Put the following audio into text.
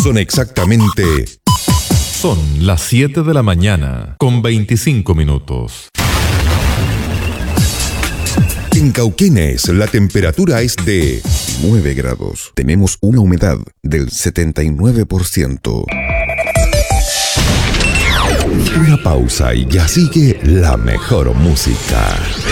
Son exactamente... Son las 7 de la mañana, con 25 minutos. En Cauquenes, la temperatura es de 9 grados. Tenemos una humedad del 79%. Una pausa y ya sigue la mejor música.